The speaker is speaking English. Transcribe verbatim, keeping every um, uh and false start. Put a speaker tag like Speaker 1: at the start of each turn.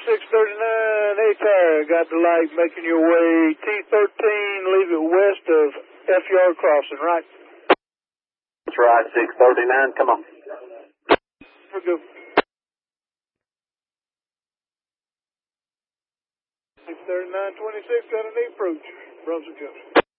Speaker 1: six thirty-nine, A-Tire, got the light making your way T thirteen, leave it west of F-Yard Crossing, right?
Speaker 2: That's right, six thirty-nine, come on.
Speaker 1: We're good. six thirty-nine twenty-six, got an approach, Brunswick Junction.